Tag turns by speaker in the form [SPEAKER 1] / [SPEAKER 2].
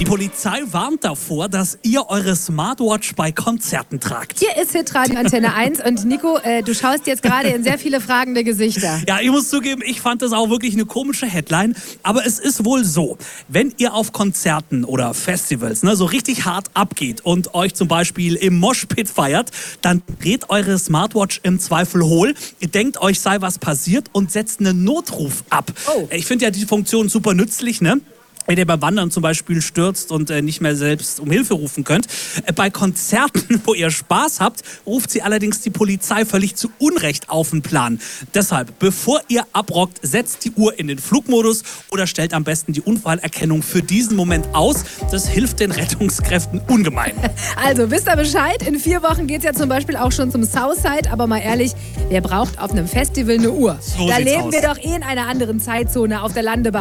[SPEAKER 1] Polizei warnt davor, dass ihr eure Smartwatch bei Konzerten tragt.
[SPEAKER 2] Hier ist Hitradio Antenne 1 und Nico, du schaust jetzt gerade in sehr viele fragende Gesichter.
[SPEAKER 1] Ja, ich muss zugeben, ich fand das auch wirklich eine komische Headline, aber es ist wohl so, wenn ihr auf Konzerten oder Festivals so richtig hart abgeht und euch zum Beispiel im Moshpit feiert, dann dreht eure Smartwatch im Zweifel hohl, ihr denkt, euch sei was passiert und setzt einen Notruf ab.
[SPEAKER 2] Oh.
[SPEAKER 1] Ich finde ja die Funktion super nützlich, ne? Wenn ihr beim Wandern zum Beispiel stürzt und nicht mehr selbst um Hilfe rufen könnt. Bei Konzerten, wo ihr Spaß habt, ruft sie allerdings die Polizei völlig zu Unrecht auf den Plan. Deshalb, bevor ihr abrockt, setzt die Uhr in den Flugmodus oder stellt am besten die Unfallerkennung für diesen Moment aus. Das hilft den Rettungskräften ungemein.
[SPEAKER 2] Also, wisst ihr Bescheid? In 4 Wochen geht es ja zum Beispiel auch schon zum Southside. Aber mal ehrlich, wer braucht auf einem Festival eine Uhr?
[SPEAKER 1] So
[SPEAKER 2] da
[SPEAKER 1] sieht's
[SPEAKER 2] leben
[SPEAKER 1] aus.
[SPEAKER 2] wir doch in einer anderen Zeitzone auf der Landebahn.